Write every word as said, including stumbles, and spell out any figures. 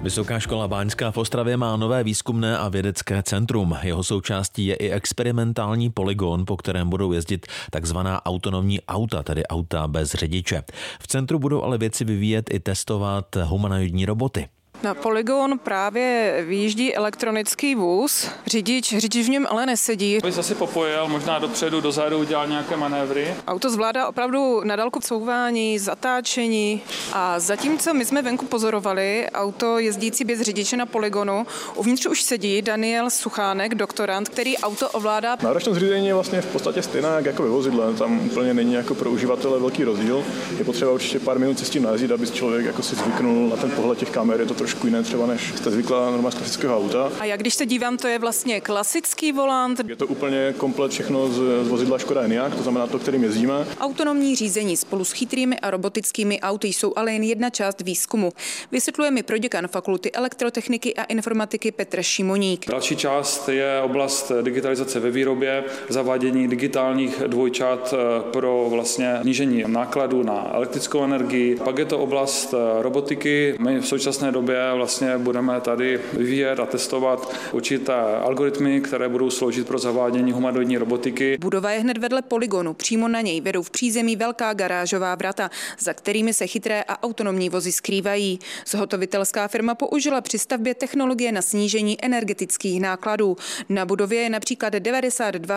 Vysoká škola báňská v Ostravě má nové výzkumné a vědecké centrum. Jeho součástí je i experimentální polygon, po kterém budou jezdit takzvaná autonomní auta, tedy auta bez řidiče. V centru budou ale vědci vyvíjet i testovat humanoidní roboty. Na polygon právě vyjíždí elektronický vůz. Řidič, řidič v něm ale nesedí. Bych zase popojil, možná dopředu, dozadu udělal nějaké manévry. Auto zvládá opravdu na dálku couvání, zatáčení a zatímco my jsme venku pozorovali auto jezdící bez řidiče na polygonu, uvnitř už sedí Daniel Suchánek, doktorant, který auto ovládá. Náročnost řízení je vlastně v podstatě stejná jako ve vozidle, tam úplně není jako pro uživatele velký rozdíl. Je potřeba určitě pár minut se s tím najezdit, aby člověk jako si zvyknul na ten pohled těch kamer, je to trošku jiné třeba, než jste zvyklá normálně z klasického auta. A jak když se dívám, to je vlastně klasický volant. Je to úplně komplet všechno z, z vozidla Škoda Enyaq, to znamená to, kterým jezdíme. Autonomní řízení spolu s chytrými a robotickými auty jsou ale jen jedna část výzkumu. Vysvětluje mi proděkan Fakulty elektrotechniky a informatiky Petr Šimoník. Další část je oblast digitalizace ve výrobě, zavádění digitálních dvojčat pro vlastně snížení nákladů na elektrickou energii. Pak je to oblast robotiky. My v současné době vlastně budeme tady vyvíjet a testovat určité algoritmy, které budou sloužit pro zavádění humanoidní robotiky. Budova je hned vedle polygonu. Přímo na něj vedou v přízemí velká garážová vrata, za kterými se chytré a autonomní vozy skrývají. Zhotovitelská firma použila při stavbě technologie na snížení energetických nákladů. Na budově je například devadesát dva